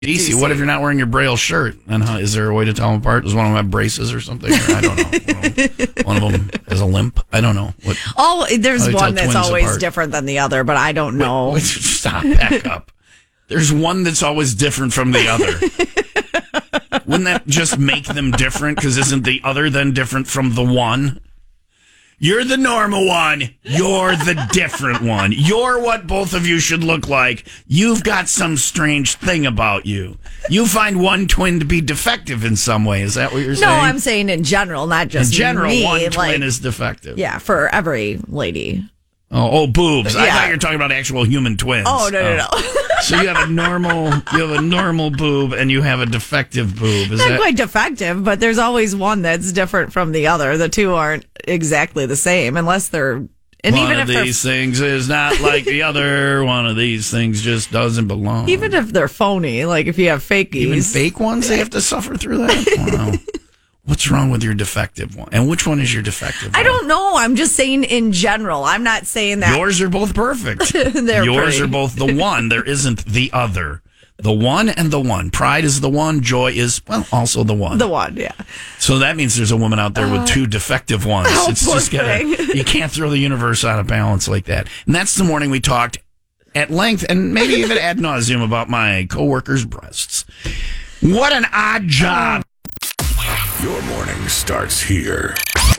DC, what if you're not wearing your Braille shirt? And is there a way to tell them apart? Does one of them have braces or something? Or I don't know. One of them has a limp. I don't know. There's one that's always apart? Different than the other, but I don't know. Wait, stop, back up. There's one that's always different from the other. Wouldn't that just make them different? Because isn't the other then different from the one? You're the normal one. You're the different one. You're what both of you should look like. You've got some strange thing about you. You find one twin to be defective in some way. Is that what you're saying? No, I'm saying in general, not just in general. Me. One twin is defective. Yeah, for every lady. Oh, boobs. Yeah. I thought you were talking about actual human twins. Oh, no. So you have a normal boob and you have a defective boob. Not quite defective, but there's always one that's different from the other. The two aren't exactly the same unless they're... And one of these things is not like the other. One of these things just doesn't belong. Even if they're phony, like if you have fakies. Even fake ones, they have to suffer through that? Wow. What's wrong with your defective one? And which one is your defective one? I don't know. I'm just saying in general. I'm not saying that. Yours are both perfect. Yours are both the one. There isn't the other. The one and the one. Pride is the one. Joy is, also the one. The one, yeah. So that means there's a woman out there with two defective ones. It's just you can't throw the universe out of balance like that. And that's the morning we talked at length and maybe even ad nauseum about my coworker's breasts. What an odd job. Your morning starts here.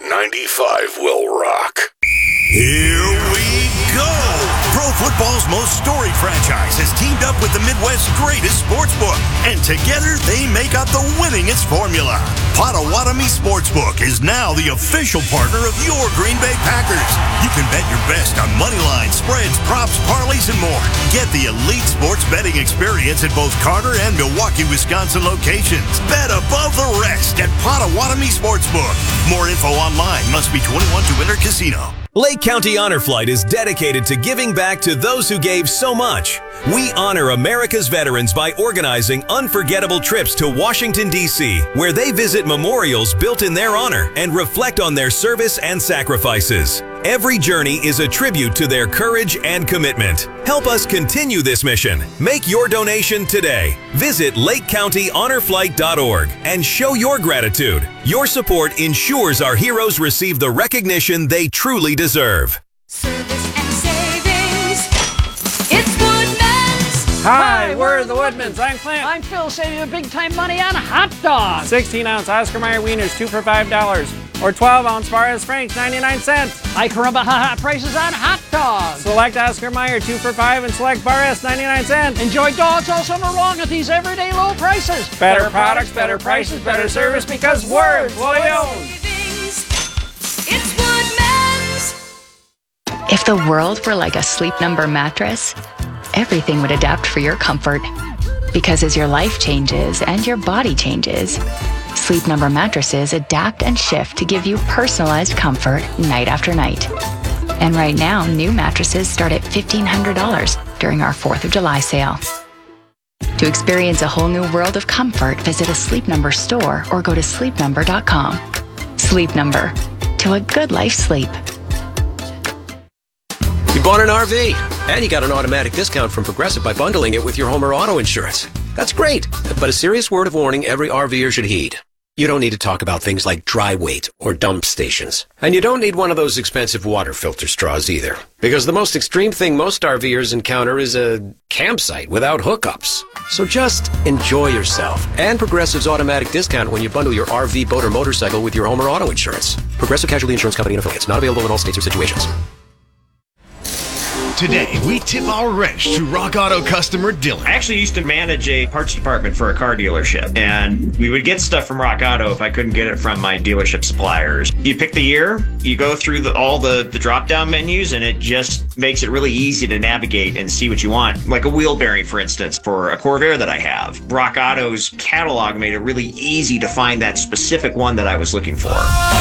95 will rock. Here we go. Pro football's most storied franchise has teamed up with the Midwest's greatest sportsbook, and together they make up the winningest formula. Potawatomi Sportsbook is now the official partner of your Green Bay Packers. You can bet your best on money lines, spreads, props, parlays, and more. Get the elite sports betting experience at both Carter and Milwaukee, Wisconsin locations. Bet above the rest at Potawatomi Sportsbook. More info online. Must be 21 to enter casino. Lake County Honor Flight is dedicated to giving back to those who gave so much. We honor America's veterans by organizing unforgettable trips to Washington, D.C., where they visit memorials built in their honor and reflect on their service and sacrifices. Every journey is a tribute to their courage and commitment. Help us continue this mission. Make your donation today. Visit LakeCountyHonorFlight.org and show your gratitude. Your support ensures our heroes receive the recognition they truly deserve. Service and savings. It's Woodman's. Hi, we're the Woodmans. I'm Clint. I'm Phil, saving you big time money on hot dogs. 16-ounce Oscar Mayer wieners, 2 for $5. Or 12-ounce Forrest Franks, 99 cents. High Caramba ha prices on hot dogs. Select Oscar Mayer, 2 for $5, and select Forrest, 99 cents. Enjoy dogs all summer long at these everyday low prices. Better products, better prices, better service, because we're loyal. It's Woodman's. If the world were like a Sleep Number mattress, everything would adapt for your comfort. Because as your life changes and your body changes, Sleep Number mattresses adapt and shift to give you personalized comfort night after night. And right now, new mattresses start at $1,500 during our 4th of July sale. To experience a whole new world of comfort, visit a Sleep Number store or go to sleepnumber.com. Sleep Number. To a good life sleep. You bought an RV, and you got an automatic discount from Progressive by bundling it with your home or auto insurance. That's great, but a serious word of warning every RVer should heed. You don't need to talk about things like dry weight or dump stations. And you don't need one of those expensive water filter straws either. Because the most extreme thing most RVers encounter is a campsite without hookups. So just enjoy yourself. And Progressive's automatic discount when you bundle your RV, boat, or motorcycle with your home or auto insurance. Progressive Casualty Insurance Company and affiliates. Not available in all states or situations. Today, we tip our wrench to Rock Auto customer Dylan. I actually used to manage a parts department for a car dealership, and we would get stuff from Rock Auto if I couldn't get it from my dealership suppliers. You pick the year, you go through all the drop-down menus, and it just makes it really easy to navigate and see what you want. Like a wheel bearing, for instance, for a Corvair that I have. Rock Auto's catalog made it really easy to find that specific one that I was looking for.